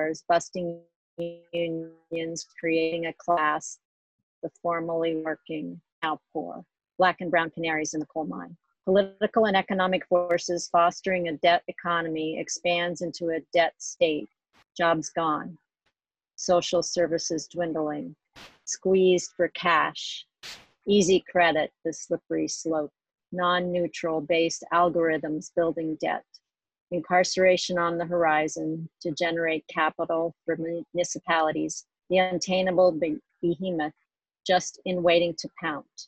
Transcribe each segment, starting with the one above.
wars, busting unions, creating a class, the formerly working, now poor, Black and brown canaries in the coal mine. Political and economic forces fostering a debt economy expands into a debt state, jobs gone, social services dwindling, squeezed for cash, easy credit, the slippery slope, non-neutral based algorithms building debt, incarceration on the horizon to generate capital for municipalities, the untameable behemoth just in waiting to pounce,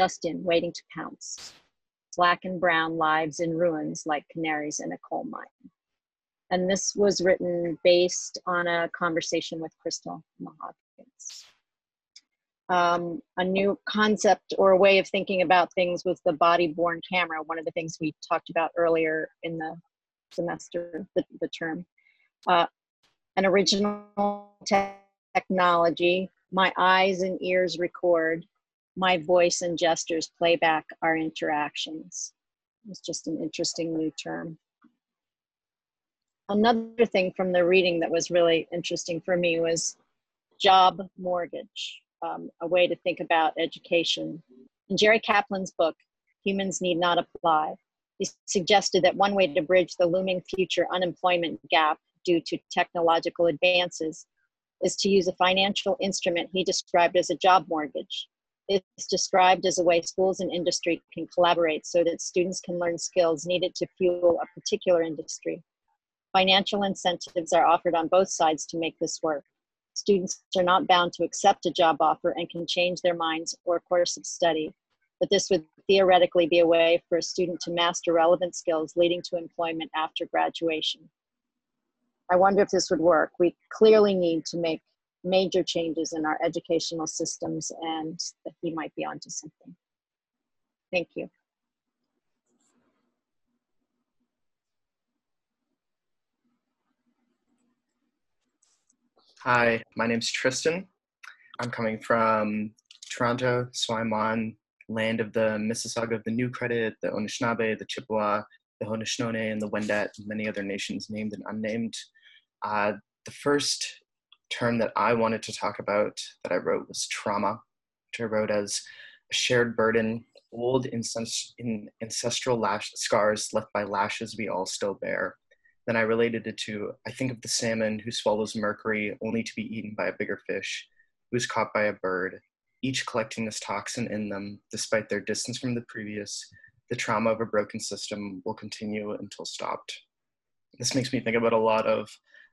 Black and brown lives in ruins like canaries in a coal mine. And this was written based on a conversation with Crystal Mahawkins. A new concept or a way of thinking about things was the body-borne camera, one of the things we talked about earlier in the semester, the term. An original technology, my eyes and ears record, my voice and gestures play back our interactions. It's just an interesting new term. Another thing from the reading that was really interesting for me was job mortgage, a way to think about education. In Jerry Kaplan's book, Humans Need Not Apply, he suggested that one way to bridge the looming future unemployment gap due to technological advances is to use a financial instrument he described as a job mortgage. It's described as a way schools and industry can collaborate so that students can learn skills needed to fuel a particular industry. Financial incentives are offered on both sides to make this work. Students are not bound to accept a job offer and can change their minds or course of study, but this would theoretically be a way for a student to master relevant skills leading to employment after graduation. I wonder if this would work. We clearly need to make major changes in our educational systems, and that he might be onto something. Thank you. Hi, my name's Tristan. I'm coming from Toronto, so I'm on land of the Mississauga of the New Credit, the Anishinaabe, the Chippewa, the Haudenosaunee, and the Wendat, and many other nations named and unnamed. The first term that I wanted to talk about that I wrote was trauma, which I wrote as a shared burden, old ancestral scars left by lashes we all still bear. Then I related it to, I think of the salmon who swallows mercury only to be eaten by a bigger fish, who's caught by a bird, each collecting this toxin in them, despite their distance from the previous. The trauma of a broken system will continue until stopped. This makes me think about a lot of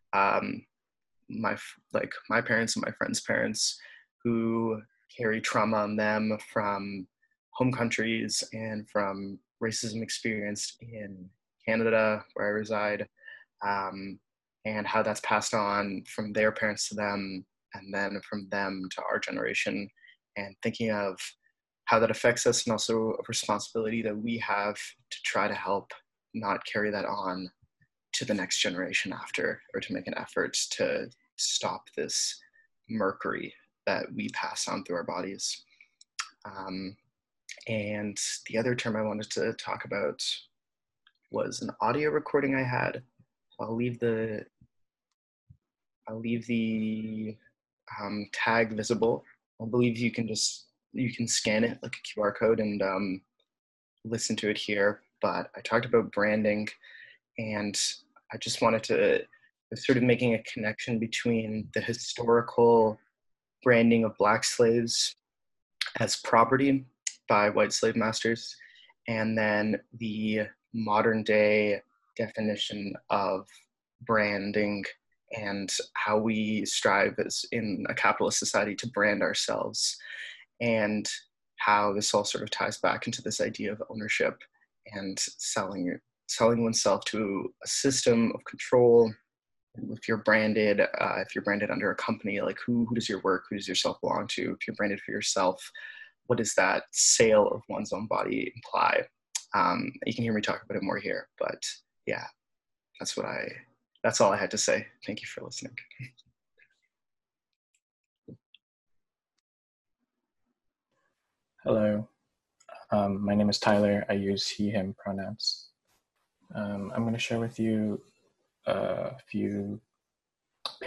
my parents and my friends' parents who carry trauma on them from home countries and from racism experienced in Canada, where I reside, and how that's passed on from their parents to them, and then from them to our generation, and thinking of how that affects us, and also a responsibility that we have to try to help not carry that on to the next generation after, or to make an effort to stop this mercury that we pass on through our bodies. And the other term I wanted to talk about was an audio recording I had. I'll leave the tag visible. I believe you can scan it like a QR code and listen to it here. But I talked about branding, and I just wanted to sort of making a connection between the historical branding of Black slaves as property by white slave masters, and then the modern day definition of branding and how we strive as in a capitalist society to brand ourselves, and how this all sort of ties back into this idea of ownership and selling oneself to a system of control. If you're branded under a company, like who does your work, who does yourself belong to? If you're branded for yourself, what does that sale of one's own body imply? You can hear me talk about it more here, but yeah, that's all I had to say. Thank you for listening. Hello, my name is Tyler. I use he, him pronouns. I'm going to share with you a few